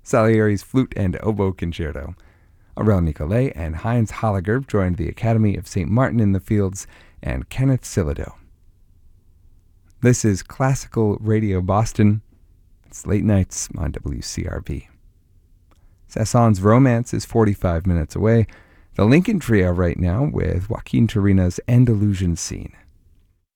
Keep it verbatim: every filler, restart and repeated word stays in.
Salieri's Flute and Oboe Concerto. Aurel Nicolay and Heinz Holliger joined the Academy of Saint Martin in the Fields and Kenneth Silido. This is Classical Radio Boston. It's late nights on W C R V. Sasson's Romance is forty-five minutes away. The Lincoln Trio right now with Joaquin Turina's Andalusian Scene.